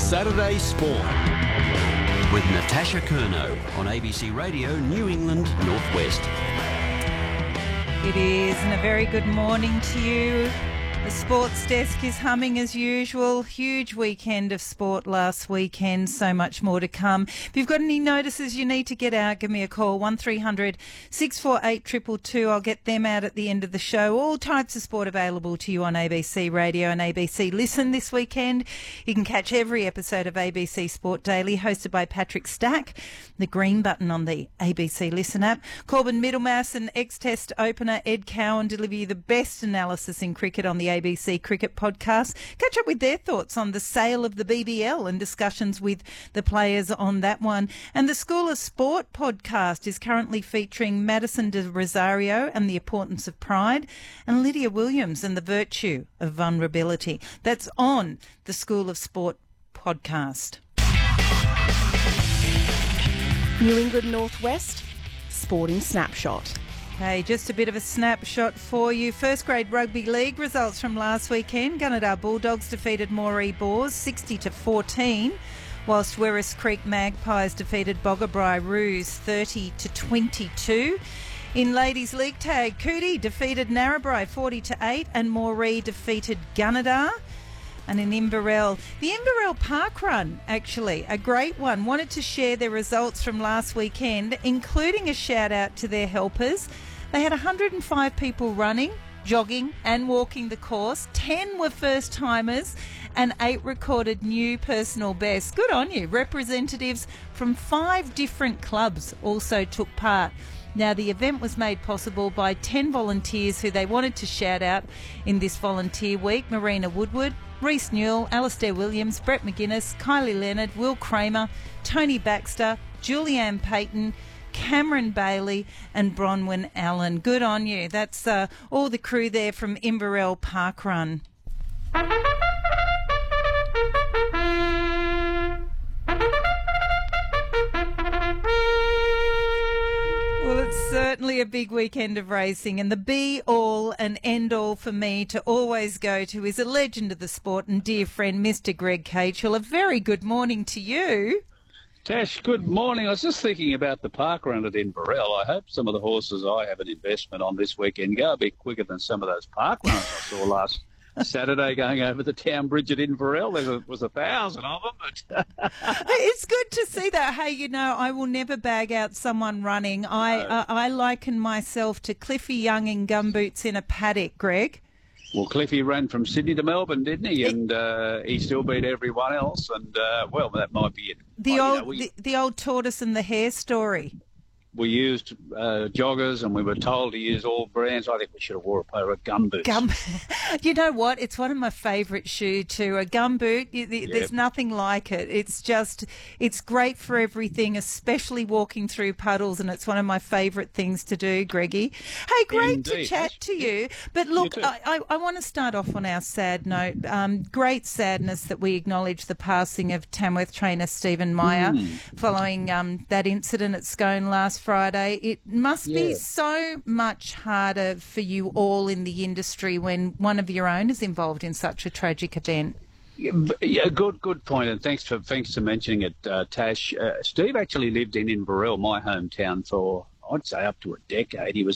Saturday Sport with Natasha Curnow on ABC Radio New England Northwest. It is, and a very good morning to you. The sports desk is humming as usual. Huge weekend of sport last weekend. So much more to come. If you've got any notices you need to get out, give me a call. 1300 648 222. I'll get them out at the end of the show. All types of sport available to you on ABC Radio and ABC Listen this weekend. You can catch every episode of ABC Sport Daily, hosted by Patrick Stack. The green button on the ABC Listen app. Corbin Middlemass and ex-Test opener Ed Cowan deliver you the best analysis in cricket on the ABC Cricket Podcast. Catch up with their thoughts on the sale of the BBL and discussions with the players on that one. And the School of Sport podcast is currently featuring Madison de Rosario and the importance of pride, and Lydia Williams and the virtue of vulnerability. That's on the School of Sport podcast. New England Northwest Sporting Snapshot. Hey, just a bit of a snapshot for you. First grade rugby league results from last weekend. Gunnedah Bulldogs defeated Moree Boars 60-14, whilst Werris Creek Magpies defeated Boggabri Roos 30-22. In ladies league tag, Cootee defeated Narrabri 40-8 and Moree defeated Gunnedah. And in Inverell, the Inverell Park Run, actually, a great one. Wanted to share their results from last weekend, including a shout out to their helpers. They had 105 people running, jogging and walking the course. 10 were first timers and 8 recorded new personal bests. Good on you. Representatives from 5 different clubs also took part. Now, the event was made possible by 10 volunteers who they wanted to shout out in this volunteer week. Marina Woodward, Reece Newell, Alistair Williams, Brett McGuinness, Kylie Leonard, Will Kramer, Tony Baxter, Julianne Payton, Cameron Bailey and Bronwyn Allen. Good on you. That's all the crew there from Inverell Park Run. Well, it's certainly a big weekend of racing, and the be-all and end-all for me to always go to is a legend of the sport and dear friend, Mr. Greg Cachell. A very good morning to you. Tash, good morning. I was just thinking about the park run at Inverell. I hope some of the horses I have an investment on this weekend go a bit quicker than some of those park runs I saw last Saturday going over the town bridge at Inverell. There was 1,000 of them. But It's good to see that. Hey, you know, I will never bag out someone running. I liken myself to Cliffy Young in gumboots in a paddock, Greg. Well, Cliffy ran from Sydney to Melbourne, didn't he? And he still beat everyone else. And, well, that might be it. The old tortoise and the hare story. We used joggers and we were told to use all brands. I think we should have wore a pair of gumboots. You know what? It's one of my favourite shoes too. A gumboot, there's nothing like it. It's great for everything, especially walking through puddles, and it's one of my favourite things to do, Greggy. Hey, great to chat to you. But look, I want to start off on our sad note. Great sadness that we acknowledge the passing of Tamworth trainer Stephen Meyer following that incident at Scone last Friday. It must be so much harder for you all in the industry when one of your own is involved in such a tragic event. Yeah, good point, and thanks for mentioning it, Tash. Steve actually lived in Inverell, my hometown, for I'd say up to a decade. He was